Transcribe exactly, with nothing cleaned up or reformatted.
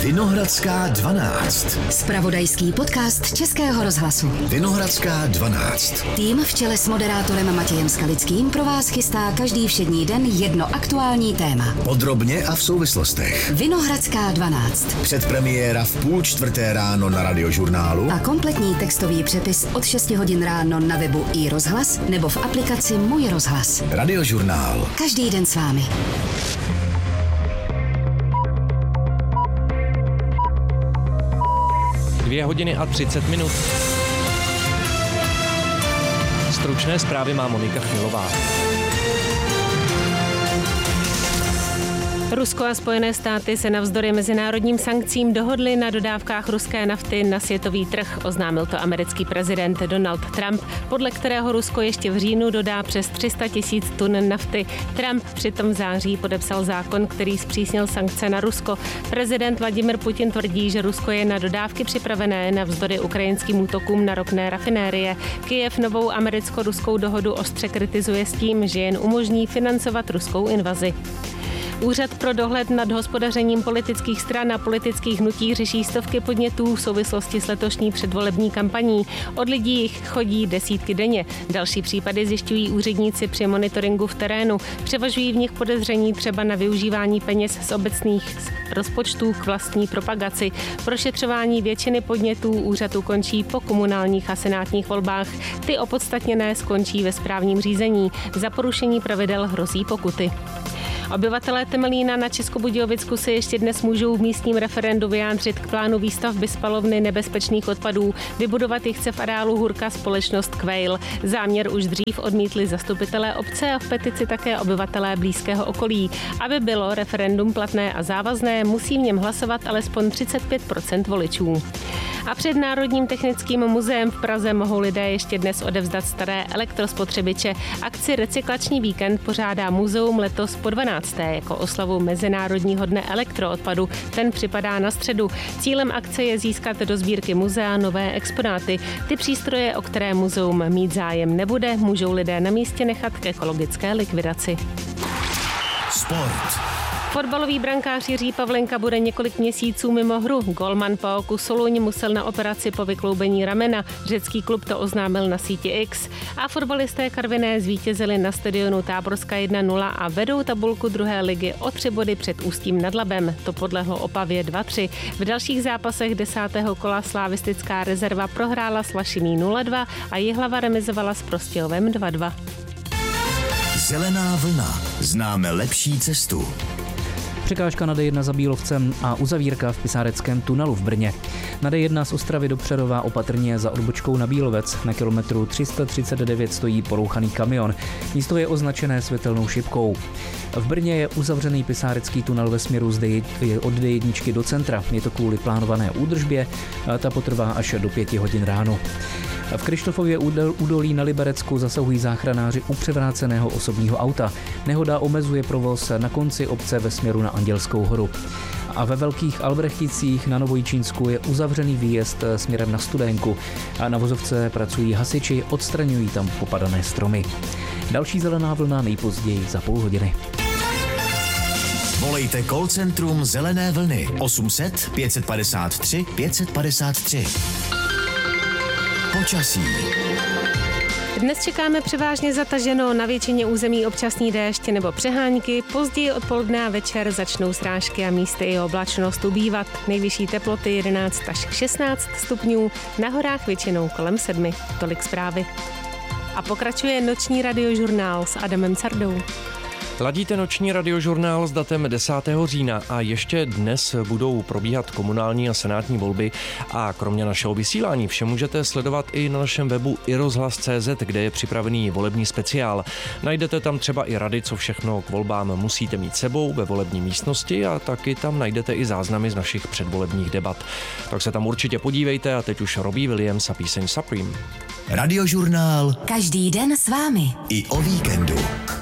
Vinohradská dvanáct. Zpravodajský podcast Českého rozhlasu. Vinohradská dvanáct. Tým v čele s moderátorem Matějem Skalickým pro vás chystá každý všední den jedno aktuální téma. Podrobně a v souvislostech. Vinohradská dvanáct. Předpremiéra v půl čtvrté ráno na Radiožurnálu. A kompletní textový přepis od šesti hodin ráno na webu i rozhlas nebo v aplikaci Můj rozhlas. Radiožurnál. Každý den s vámi. Dvě hodiny a třicet minut. Stručné zprávy má Monika Chmilová. Rusko a Spojené státy se navzdory mezinárodním sankcím dohodly na dodávkách ruské nafty na světový trh, oznámil to americký prezident Donald Trump, podle kterého Rusko ještě v říjnu dodá přes tři sta tisíc tun nafty. Trump přitom v září podepsal zákon, který zpřísnil sankce na Rusko. Prezident Vladimir Putin tvrdí, že Rusko je na dodávky připravené navzdory ukrajinským útokům na ropné rafinérie. Kyjev novou americko-ruskou dohodu ostře kritizuje s tím, že jen umožní financovat ruskou invazi. Úřad pro dohled nad hospodařením politických stran a politických hnutí řeší stovky podnětů v souvislosti s letošní předvolební kampaní. Od lidí jich chodí desítky denně. Další případy zjišťují úředníci při monitoringu v terénu. Převažují v nich podezření třeba na využívání peněz z obecných rozpočtů k vlastní propagaci. Prošetřování většiny podnětů úřad ukončí po komunálních a senátních volbách. Ty opodstatněné skončí ve správním řízení. Za porušení pravidel hrozí pokuty. Obyvatelé Temelína na Českobudějovicku se ještě dnes můžou v místním referendu vyjádřit k plánu výstavby spalovny nebezpečných odpadů. Vybudovat ji chce v areálu Hurka společnost Quail. Záměr už dřív odmítli zastupitelé obce a v petici také obyvatelé blízkého okolí. Aby bylo referendum platné a závazné, musí v něm hlasovat alespoň třicet pět procent voličů. A před Národním technickým muzeem v Praze mohou lidé ještě dnes odevzdat staré elektrospotřebiče. Akci Recyklační víkend pořádá muzeum letos po dvanácté jako oslavu Mezinárodního dne elektroodpadu. Ten připadá na středu. Cílem akce je získat do sbírky muzea nové exponáty. Ty přístroje, o které muzeum mít zájem nebude, můžou lidé na místě nechat k ekologické likvidaci. Sport. Fotbalový brankář Jiří Pavlenka bude několik měsíců mimo hru. Golman PAOKu Soluň musel na operaci po vykloubení ramena. Řecký klub to oznámil na síti X. A fotbalisté Karviné zvítězili na stadionu Táborska jedna nula a vedou tabulku druhé ligy o tři body před Ústím nad Labem. To podlehlo Opavě dva tři. V dalších zápasech desátého kola slavistická rezerva prohrála s Vlašimí nula dva a Jihlava remizovala s Prostějovem dva dva. Zelená vlna. Známe lepší cestu. Překážka na D jedna za Bílovcem a uzavírka v Pisáreckém tunelu v Brně. Na D jedna z Ostravy do Přerova opatrně za odbočkou na Bílovec. Na kilometru tři sta třicet devět stojí porouchaný kamion. Místo je označené světelnou šipkou. V Brně je uzavřený Pisárecký tunel ve směru od D jedna do centra. Je to kvůli plánované údržbě. Ta potrvá až do pěti hodin ráno. V Kryštofově údolí na Liberecku zasahují záchranáři u převráceného osobního auta. Nehoda omezuje provoz na konci obce ve směru na Andělskou horu. A ve Velkých Albrechticích na Novojičínsku je uzavřený výjezd směrem na Studénku. A na vozovce pracují hasiči, odstraňují tam popadané stromy. Další zelená vlna nejpozději za půl hodiny. Volejte call centrum Zelené vlny osm set pět padesát tři pět padesát tři. Počasí. Dnes čekáme převážně zataženo, na většině území občasný déšť nebo přehánky, později odpoledne a večer začnou srážky a místy i oblačnost ubývat. Nejvyšší teploty jedenáct až šestnáct stupňů, na horách většinou kolem sedmi. Tolik zprávy. A pokračuje noční radiožurnál s Adamem Cardou. Ladíte noční radiožurnál s datem desátého října a ještě dnes budou probíhat komunální a senátní volby a kromě našeho vysílání vše můžete sledovat i na našem webu i rozhlas tečka cé zet, kde je připravený volební speciál. Najdete tam třeba i rady, co všechno k volbám musíte mít sebou ve volební místnosti a taky tam najdete i záznamy z našich předvolebních debat. Tak se tam určitě podívejte a teď už Robbie Williams a píseň Supreme. Radiožurnál. Každý den s vámi. I o víkendu.